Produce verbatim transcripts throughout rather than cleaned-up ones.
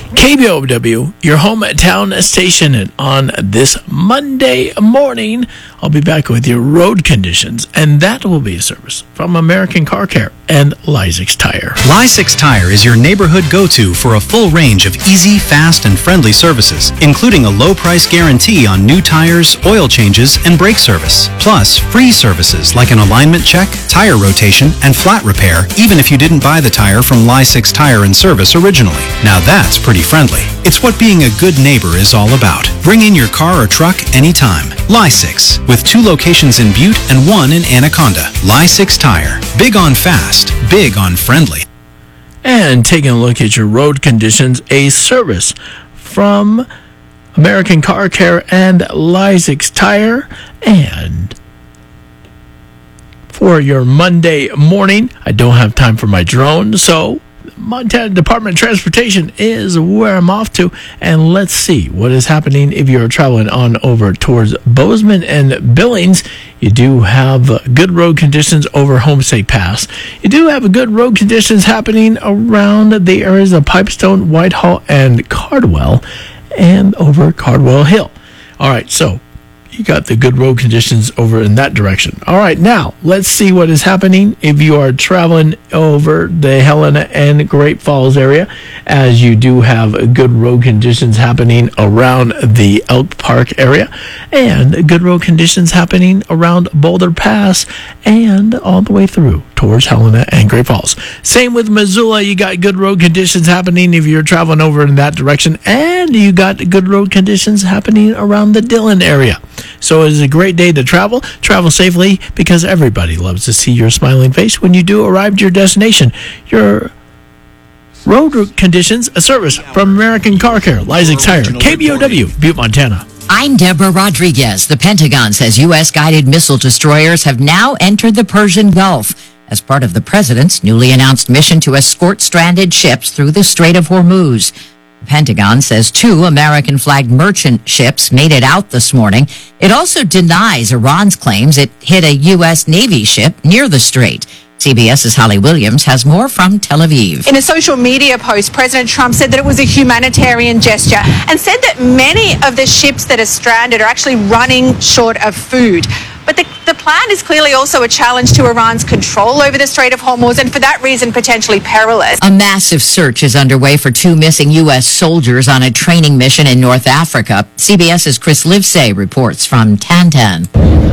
K B O W, your hometown station, and on this Monday morning, I'll be back with your road conditions, and that will be a service from American Car Care and Lysix Tire. Lysix Tire is your neighborhood go-to for a full range of easy, fast, and friendly services, including a low price guarantee on new tires, oil changes, and brake service. Plus, free services like an alignment check, tire rotation, and flat repair, even if you didn't buy the tire from Lysix Tire and Service originally. Now that's pretty friendly. It's what being a good neighbor is all about. Bring in your car or truck anytime. Lysix, with two locations in Butte and one in Anaconda. Lysix Tire. Big on fast, big on friendly. And taking a look at your road conditions, a service from American Car Care and Lysix Tire. And for your Monday morning, I don't have time for my drone, so Montana Department of Transportation is where I'm off to, and let's see what is happening if you're traveling on over towards Bozeman and Billings. You do have good road conditions over Homestake Pass. You do have good road conditions happening around the areas of Pipestone, Whitehall, and Cardwell, and over Cardwell Hill. All right, so you got the good road conditions over in that direction. All right, now let's see what is happening if you are traveling over the Helena and Great Falls area, as you do have good road conditions happening around the Elk Park area, and good road conditions happening around Boulder Pass and all the way through towards Helena and Great Falls. Same with Missoula. You got good road conditions happening if you're traveling over in that direction, and you got good road conditions happening around the Dillon area. So it is a great day to travel. Travel safely, because everybody loves to see your smiling face when you do arrive at your destination. Your road conditions, a service from American Car Care, Lysix Tire, K B O W, Butte, Montana. I'm Deborah Rodriguez. The Pentagon says U S guided missile destroyers have now entered the Persian Gulf as part of the president's newly announced mission to escort stranded ships through the Strait of Hormuz. The Pentagon says two American-flagged merchant ships made it out this morning. It also denies Iran's claims it hit a U S Navy ship near the strait. CBS's Holly Williams has more from Tel Aviv. In a social media post, President Trump said that it was a humanitarian gesture and said that many of the ships that are stranded are actually running short of food. But the, the plan is clearly also a challenge to Iran's control over the Strait of Hormuz, and for that reason, potentially perilous. A massive search is underway for two missing U S soldiers on a training mission in North Africa. CBS's Chris Livesay reports from Tantan.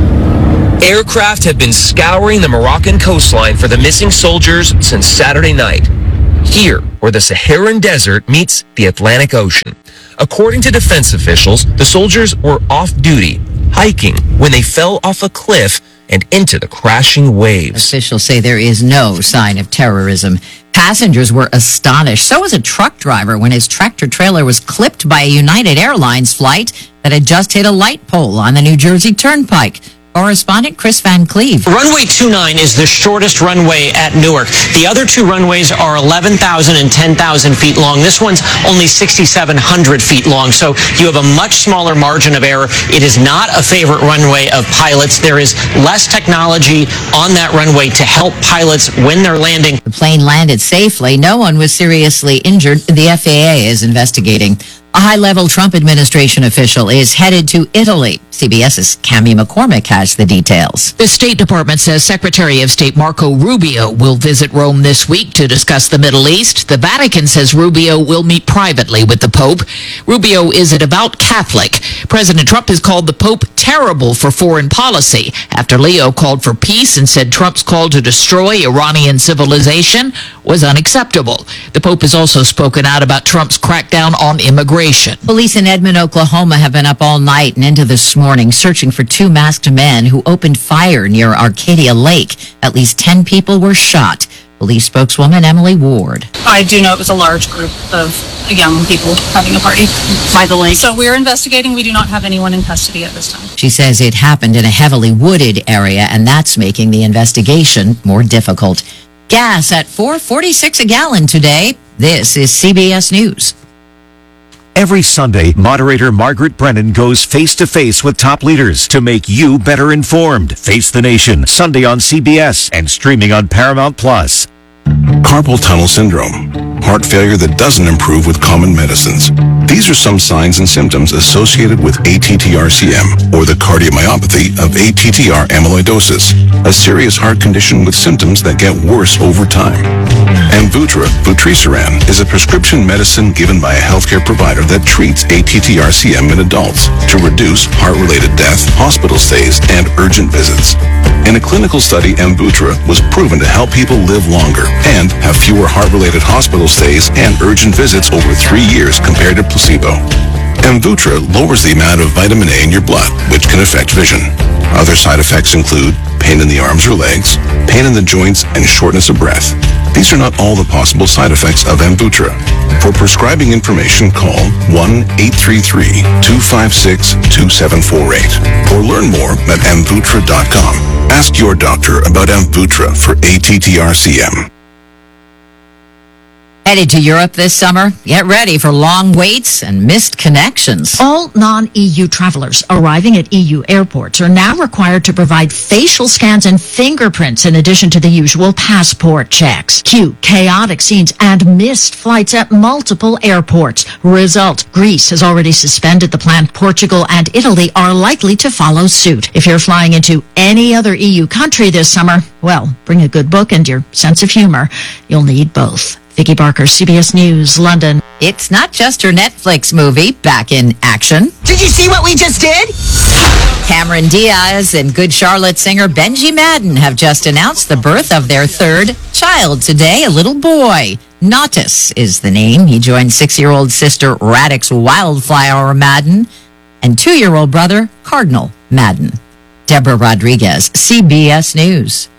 Aircraft have been scouring the Moroccan coastline for the missing soldiers since Saturday night, here where the Saharan desert meets the Atlantic Ocean. According to defense officials, the soldiers were off duty, hiking, when they fell off a cliff and into the crashing waves. Officials say there is no sign of terrorism. Passengers were astonished. So was a truck driver when his tractor trailer was clipped by a United Airlines flight that had just hit a light pole on the New Jersey Turnpike. Correspondent Chris Van Cleve. Runway twenty-nine is the shortest runway at Newark. The other two runways are eleven thousand and ten thousand feet long. This one's only six thousand seven hundred feet long, so you have a much smaller margin of error. It is not a favorite runway of pilots. There is less technology on that runway to help pilots when they're landing. The plane landed safely. No one was seriously injured. The F A A is investigating. A high-level Trump administration official is headed to Italy. CBS's Cami McCormick has the details. The State Department says Secretary of State Marco Rubio will visit Rome this week to discuss the Middle East. The Vatican says Rubio will meet privately with the Pope. Rubio is a devout Catholic. President Trump has called the Pope terrible for foreign policy after Leo called for peace and said Trump's call to destroy Iranian civilization was unacceptable. The Pope has also spoken out about Trump's crackdown on immigration. Police in Edmond, Oklahoma have been up all night and into this morning searching for two masked men who opened fire near Arcadia Lake. At least ten people were shot. Police spokeswoman Emily Ward. I do know it was a large group of young people having a party by the lake. So we're investigating. We do not have anyone in custody at this time. She says it happened in a heavily wooded area, and that's making the investigation more difficult. Gas at four forty-six a gallon today. This is C B S News. Every Sunday, moderator Margaret Brennan goes face-to-face with top leaders to make you better informed. Face the Nation, Sunday on C B S and streaming on Paramount Plus. Carpal tunnel syndrome, heart failure that doesn't improve with common medicines. These are some signs and symptoms associated with A T T R C M, or the cardiomyopathy of A T T R amyloidosis, a serious heart condition with symptoms that get worse over time. Amvuttra, vutrisiran, is a prescription medicine given by a healthcare provider that treats A T T R C M in adults to reduce heart-related death, hospital stays, and urgent visits. In a clinical study, Amvuttra was proven to help people live longer and have fewer heart-related hospital stays and urgent visits over three years compared to placebo. Amvuttra lowers the amount of vitamin A in your blood, which can affect vision. Other side effects include pain in the arms or legs, pain in the joints, and shortness of breath. These are not all the possible side effects of Amvuttra. For prescribing information, call one eight three three, two five six, two seven four eight or learn more at amvuttra dot com. Ask your doctor about Amvuttra for A T T R C M. Headed to Europe this summer? Get ready for long waits and missed connections. All non-E U travelers arriving at E U airports are now required to provide facial scans and fingerprints in addition to the usual passport checks. Cue chaotic scenes and missed flights at multiple airports. Result, Greece has already suspended the plan. Portugal and Italy are likely to follow suit. If you're flying into any other E U country this summer, well, bring a good book and your sense of humor. You'll need both. Vicki Barker, C B S News, London. It's not just her Netflix movie back in action. Did you see what we just did? Cameron Diaz and Good Charlotte singer Benji Madden have just announced the birth of their third child today, a little boy. Nautis is the name. He joined six-year-old sister Radix Wildflower Madden and two-year-old brother Cardinal Madden. Deborah Rodriguez, C B S News.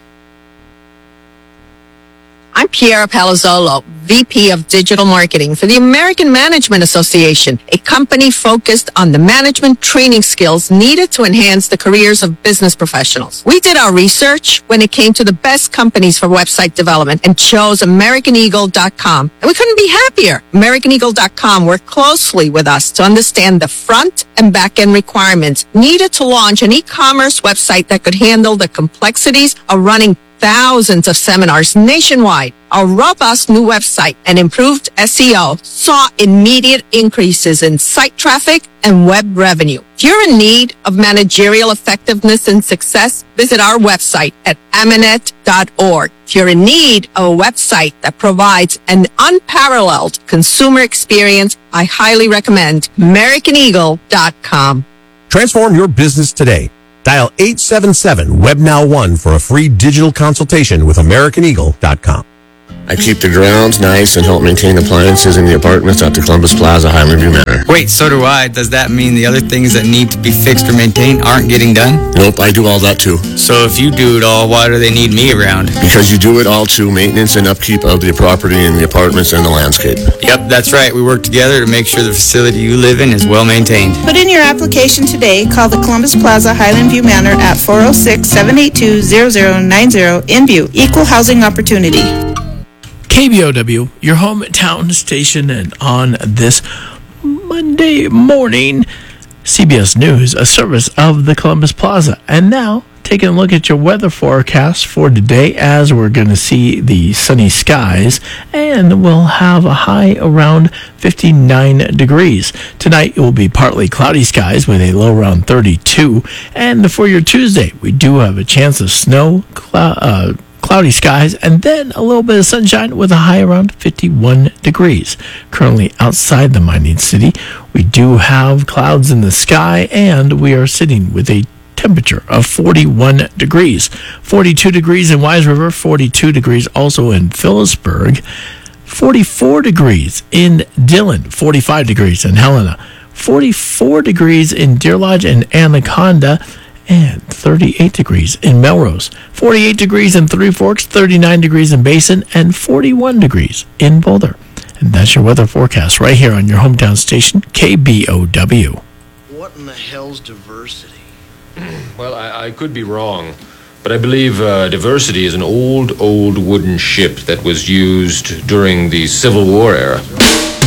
I'm Piera Palazzolo, V P of Digital Marketing for the American Management Association, a company focused on the management training skills needed to enhance the careers of business professionals. We did our research when it came to the best companies for website development and chose American Eagle dot com. And we couldn't be happier. American Eagle dot com worked closely with us to understand the front and back end requirements needed to launch an e-commerce website that could handle the complexities of running thousands of seminars nationwide. Our robust new website and improved S E O saw immediate increases in site traffic and web revenue. If you're in need of managerial effectiveness and success, visit our website at amanet dot org. If you're in need of a website that provides an unparalleled consumer experience, I highly recommend American Eagle dot com. Transform your business today. Dial eight seven seven web now one for a free digital consultation with American Eagle dot com. I keep the grounds nice and help maintain appliances in the apartments at the Columbus Plaza, Highland View Manor. Wait, so do I. Does that mean the other things that need to be fixed or maintained aren't getting done? Nope, I do all that too. So if you do it all, why do they need me around? Because you do it all too, maintenance and upkeep of the property and the apartments and the landscape. Yep, that's right. We work together to make sure the facility you live in is well maintained. Put in your application today. Call the Columbus Plaza, Highland View Manor at four oh six, seven eight two, zero zero nine zero in View. Equal housing opportunity. K B O W, your hometown station, and on this Monday morning, C B S News, a service of the Columbus Plaza. And now, taking a look at your weather forecast for today, as we're going to see the sunny skies, and we'll have a high around fifty-nine degrees. Tonight, it will be partly cloudy skies with a low around thirty-two. And for your Tuesday, we do have a chance of snow, cloud, uh, cloudy skies, and then a little bit of sunshine with a high around fifty-one degrees. Currently outside the mining city, we do have clouds in the sky, and we are sitting with a temperature of forty-one degrees. forty-two degrees in Wise River, forty-two degrees also in Phillipsburg, forty-four degrees in Dillon, forty-five degrees in Helena, forty-four degrees in Deer Lodge and Anaconda, and thirty-eight degrees in Melrose, forty-eight degrees in Three Forks, thirty-nine degrees in Basin, and forty-one degrees in Boulder. And that's your weather forecast right here on your hometown station, K B O W. What in the hell's diversity? Well, I, I could be wrong, but I believe uh, diversity is an old, old wooden ship that was used during the Civil War era.